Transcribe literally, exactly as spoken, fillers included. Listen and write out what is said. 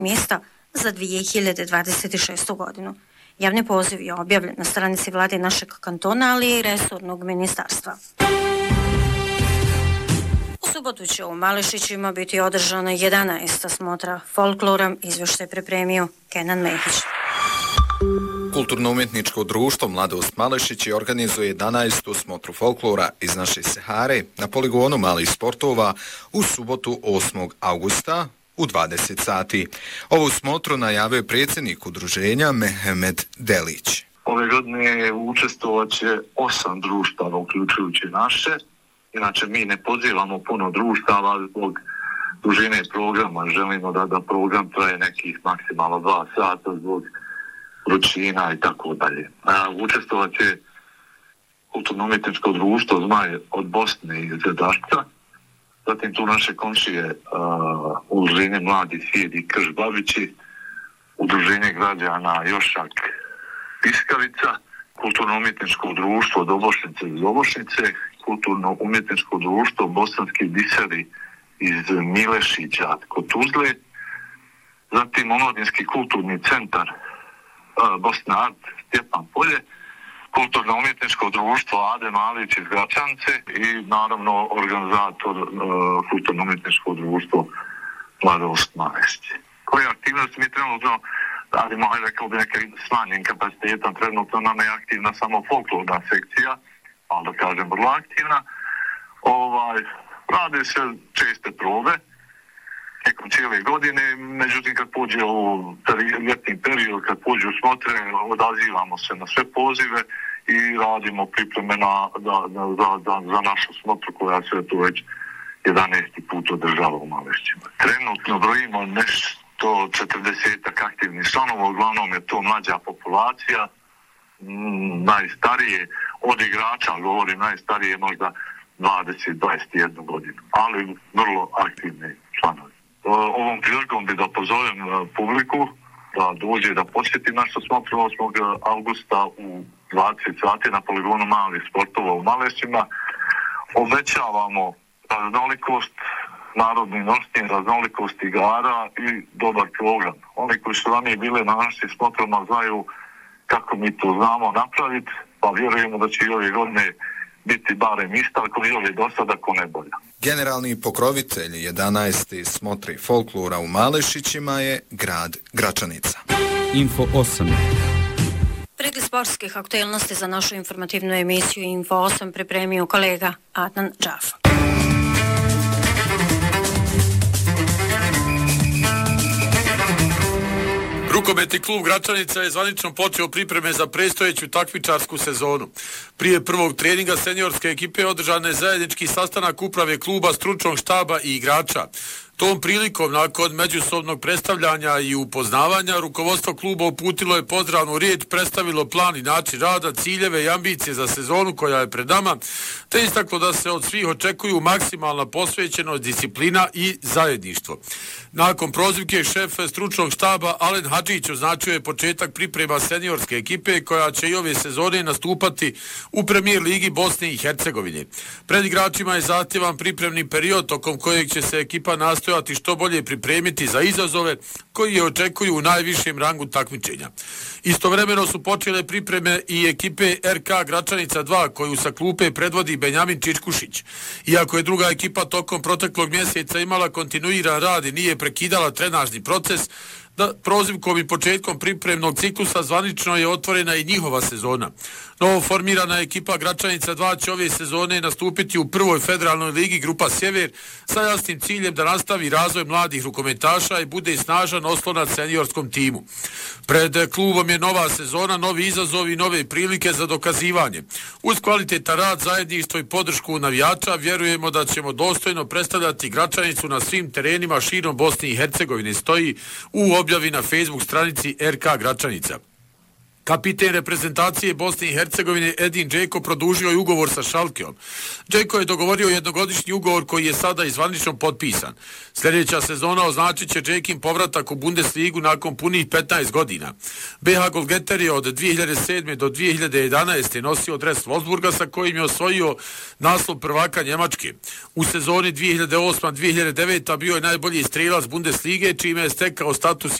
mjesta za dvije hiljade dvadeset šestu. godinu. Javni poziv je objavljen na stranici vlade našeg kantona, ali i resornog ministarstva. U subotu će u Malešićima biti održana jedanaesta smotra folklora, izvještaj pripremio Kenan Mehić. Kulturno-umjetničko društvo Mladost Malešići organizuje jedanaestu smotru folklora iz naše Sahare na poligonu malih sportova u subotu osmog augusta u dvadeset sati. Ovu smotru najavio je predsjednik udruženja Mehmed Delić. Ove godine učestvovat će osam društava, uključujući naše. Inače, mi ne pozivamo puno društava zbog dužine programa. Želimo da, da program traje nekih maksimalno dva sata zbog vrućina i tako dalje. Učestvovat će kulturno-umjetničko društvo Zmaj od Bosne i Zedašca. Zatim tu naše komšije uh, udruženje Mladi svijet i Krš Babići, udruženje građana Jošak Piskavica, kulturno-umjetničko društvo Dobošnice iz Dobošnice, kulturno-umjetničko društvo Bosanski biseri iz Milešića kod Tuzle, zatim Omladinski kulturni centar uh, Bosna Art Stjepan Polje, kulturno-umjetničko društvo Ade Malić iz Gračance i naravno organizator uh, kulturno-umjetničko društvo Mladost Malešići. Koje aktivnosti mi trenutno radimo, hajde rekao bi neke smanjen kapacitetan, trenutno nam je aktivna samo folklorna sekcija, ali da kažem vrlo aktivna. Ovaj, rade se česte probe tijekom cijele godine, međutim kad pođe u ljetni period, kad pođe u smotre, odazivamo se na sve pozive i radimo pripreme na, da, na, za, za, za našu smotru koja se tu već jedanaesti put održava u Malešćima. Trenutno brojimo nešto četrdesetak aktivnih članova, uglavnom je to mlađa populacija, m, najstarije od igrača, govorim najstarije možda dvadeset do dvadeset jedna godinu, ali vrlo aktivne članovi. Ovom prilikom bi da pozovem publiku da dođe da posjeti našu smotru osmog augusta u dvadeset sati na poligonu malih sportova u Malešćima. Obećavamo raznolikost, narodni nošnje, raznolikost igara i dobar program. Oni koji su ranije bili na našim smotrama znaju kako mi to znamo napraviti, pa vjerujemo da će i ove godine biti barem ista, ako i ove do sada, ako ne bolja. Generalni pokrovitelj jedanaeste smotri folklora u Malešićima je grad Gračanica. Info osam. Pregled sportskih aktualnosti za našu informativnu emisiju Info osam pripremio kolega Adnan Džafa. Rukometni klub Gračanica je zvanično počeo pripreme za predstojeću takmičarsku sezonu. Prije prvog treninga seniorske ekipe održan je zajednički sastanak uprave kluba, stručnog štaba i igrača. Tom prilikom, nakon međusobnog predstavljanja i upoznavanja, rukovodstvo kluba uputilo je pozdravnu riječ, predstavilo plan i način rada, ciljeve i ambicije za sezonu koja je pred nama, te istaklo da se od svih očekuju maksimalna posvećenost, disciplina i zajedništvo. Nakon prozivke šef stručnog štaba Alen Hadžić označio je početak priprema seniorske ekipe koja će i ove sezone nastupati u Premijer ligi Bosne i Hercegovine. Pred igračima je zahtjevan pripremni period tokom kojeg će se ekipa nastojati što bolje pripremiti za izazove koji je očekuju u najvišem rangu takmičenja. Istovremeno su počele pripreme i ekipe R K Gračanica dva koju sa klupe predvodi Benjamin Čičkušić. Iako je druga ekipa tokom proteklog mjeseca imala kontinuiran rad i nije prekidala trenažni proces, da prozivkom i početkom pripremnog ciklusa zvanično je otvorena i njihova sezona. Novo formirana ekipa Gračanica dva će ove sezone nastupiti u prvoj federalnoj ligi Grupa Sjever sa jasnim ciljem da nastavi razvoj mladih rukometaša i bude snažan oslonac seniorskom timu. Pred klubom je nova sezona, novi izazovi i nove prilike za dokazivanje. Uz kvalitetan rad, zajedništvo i podršku navijača vjerujemo da ćemo dostojno predstavljati Gračanicu na svim terenima širom Bosne i Hercegovine, stoji u objavi na Facebook stranici R K Gračanica. Kapiten reprezentacije Bosne i Hercegovine Edin Džeko produžio je ugovor sa Schalkeom. Džeko je dogovorio jednogodišnji ugovor koji je sada izvanično potpisan. Sljedeća sezona označit će Džekin povratak u Bundesligu nakon punih petnaest godina. B H Golgeter je od dvije hiljade sedme do dvije hiljade jedanaeste nosio dres Wolfsburga sa kojim je osvojio naslov prvaka Njemačke. U sezoni dvije hiljade osme dvije hiljade devete bio je najbolji strelac Bundeslige, čime je stekao status